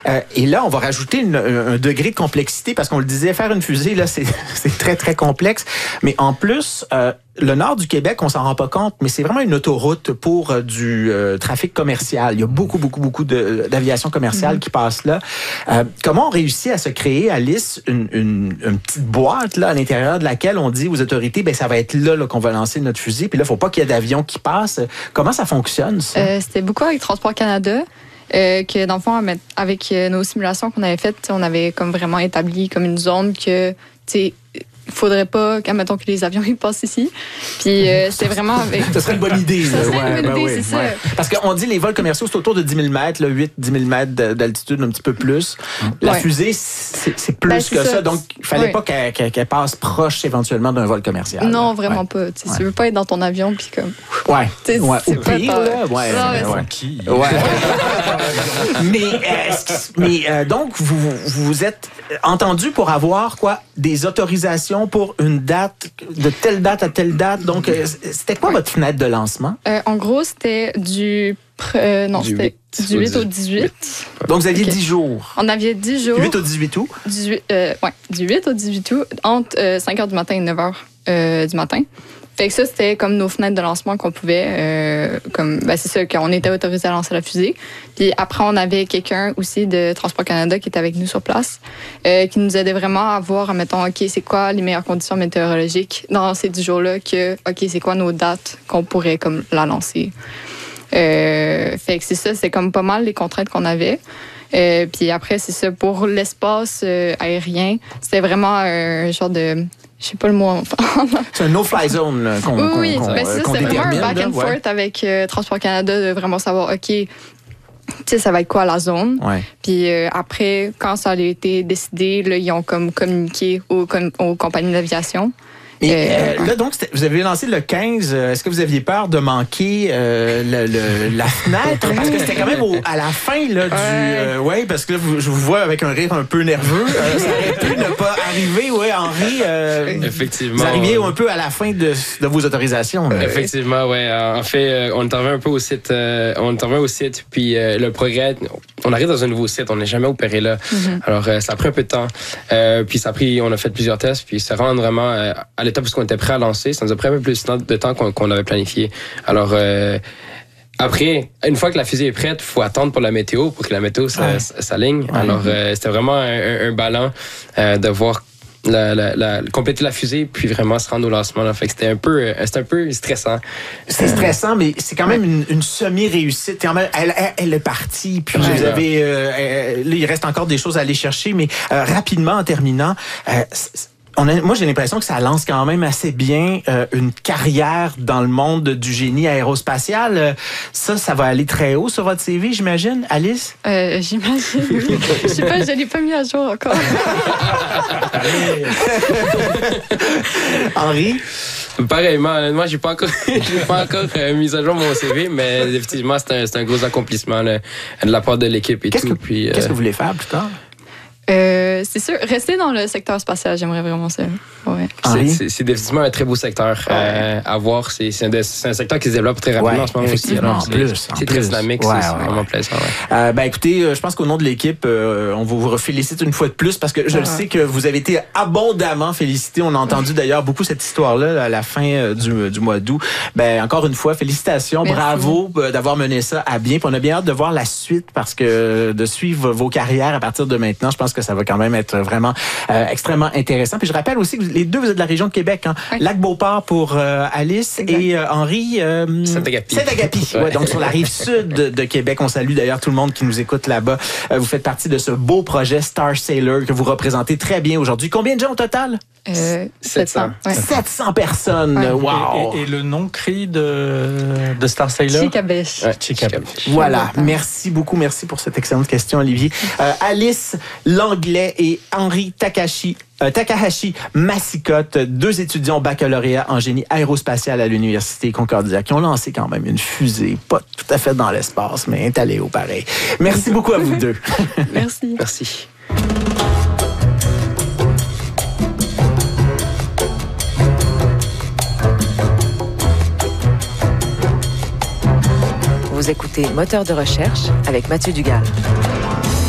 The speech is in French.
Et là, on va rajouter un degré de complexité parce qu'on le disait, faire une fusée, là, c'est très, très complexe. Mais en plus, le nord du Québec, on s'en rend pas compte, mais c'est vraiment une autoroute pour du trafic commercial. Il y a beaucoup d'aviation commerciale qui passe là. Comment on réussit à se créer, Alice, une petite boîte là à l'intérieur de laquelle on dit aux autorités, ben ça va être là qu'on va lancer notre fusée, puis là, faut pas qu'il y ait d'avions qui passent. Comment ça fonctionne, ça? C'était beaucoup avec Transport Canada. Que dans le fond, avec nos simulations qu'on avait faites, on avait comme vraiment établi comme une zone que, tu sais, il faudrait pas, admettons, que les avions ils passent ici. Puis c'était vraiment avec... Ça serait une bonne idée. Ça serait une bonne idée, c'est ça. Parce qu'on dit les vols commerciaux, c'est autour de 10 000 mètres, 8-10 000 mètres d'altitude, un petit peu plus. La fusée, c'est plus que ça. Donc, il fallait pas qu'elle passe proche éventuement d'un vol commercial. Non, vraiment pas. Tu veux pas être dans ton avion, puis comme... Au pire, là. Mais donc, vous êtes entendu pour avoir des autorisations pour une date, de telle date à telle date. Donc, c'était quoi votre fenêtre de lancement? En gros, c'était du 8 au 18. Donc, vous aviez 10 jours. On avait 10 jours. Du 8 au 18 août? Du 8 au 18 août, entre 5 h du matin et 9 h du matin. Fait que ça, c'était comme nos fenêtres de lancement qu'on pouvait, c'est ça, qu'on était autorisé à lancer la fusée. Puis après, on avait quelqu'un aussi de Transport Canada qui était avec nous sur place, qui nous aidait vraiment à voir, mettons, OK, c'est quoi les meilleures conditions météorologiques dans ces 10 jours-là, OK, c'est quoi nos dates qu'on pourrait comme la lancer. Fait que c'est ça, c'est comme pas mal les contraintes qu'on avait. Puis après, c'est ça, pour l'espace aérien, c'était vraiment un genre de... Je sais pas le mot. C'est un no-fly zone qu'on détermine. C'est vraiment un back and forth avec Transport Canada de vraiment savoir, OK, tu sais, ça va être quoi la zone. Puis après, quand ça a été décidé, là, ils ont comme communiqué aux compagnies d'aviation. Et là, donc, vous avez lancé le 15. Est-ce que vous aviez peur de manquer la fenêtre? Parce que c'était quand même à la fin là, du... parce que là, je vous vois avec un rire un peu nerveux. Ça aurait pu ne pas arriver, Henri. Effectivement. Vous arriviez un peu à la fin de vos autorisations. Effectivement, oui. En fait, on est arrivé un peu au site. Puis le progrès... On arrive dans un nouveau site. On n'est jamais opéré là. Alors, ça a pris un peu de temps. Puis on a fait plusieurs tests. Puis ça rend vraiment... à l'étape où on était prêt à lancer, ça nous a pris un peu plus de temps qu'on avait planifié. Alors, après, une fois que la fusée est prête, il faut attendre pour la météo, pour que la météo s'aligne. Alors, c'était vraiment un ballon de voir compléter la fusée puis vraiment se rendre au lancement. Là. Fait que c'était un peu stressant. C'est stressant, mais c'est quand même une semi-réussite. Elle est partie, puis vous avez... là, il reste encore des choses à aller chercher, mais rapidement, en terminant... moi, j'ai l'impression que ça lance quand même assez bien une carrière dans le monde du génie aérospatial. Ça va aller très haut sur votre CV, j'imagine, Alice? J'imagine, oui. Je sais pas, je l'ai pas mis à jour encore. Henri? Pareillement, moi, j'ai pas encore mis à jour mon CV, mais effectivement, c'est un gros accomplissement là, de la part de l'équipe et tout. Qu'est-ce que vous voulez faire plus tard? C'est sûr, rester dans le secteur spatial, j'aimerais vraiment ça. Ouais. C'est définitivement un très beau secteur à voir. C'est un secteur qui se développe très rapidement en ce moment aussi. Alors, c'est très dynamique, c'est vraiment plaisant. Écoutez, je pense qu'au nom de l'équipe, on vous félicite une fois de plus parce que je le sais que vous avez été abondamment félicités. On a entendu d'ailleurs beaucoup cette histoire-là à la fin du mois d'août. Encore une fois, félicitations, bravo d'avoir mené ça à bien. Puis on a bien hâte de voir la suite parce que de suivre vos carrières à partir de maintenant, je pense que ça va quand même être vraiment extrêmement intéressant. Puis je rappelle aussi que les deux, vous êtes de la région de Québec. Lac-Beauport pour Alice et Henri. Saint-Agapi. Donc sur la rive sud de Québec. On salue d'ailleurs tout le monde qui nous écoute là-bas. Vous faites partie de ce beau projet Star Sailor que vous représentez très bien aujourd'hui. Combien de gens au total? 700. 700 personnes. Wow. Et le nom cri de Star Sailor? Chicabesh. Voilà. Merci beaucoup. Merci pour cette excellente question, Olivier. Alice Langlais et Henri Takahashi Massicotte, deux étudiants au baccalauréat en génie aérospatial à l'Université Concordia, qui ont lancé quand même une fusée, pas tout à fait dans l'espace, mais est allé au pareil. Merci beaucoup à vous deux. Merci. Merci. Vous écoutez Moteur de recherche avec Mathieu Dugal.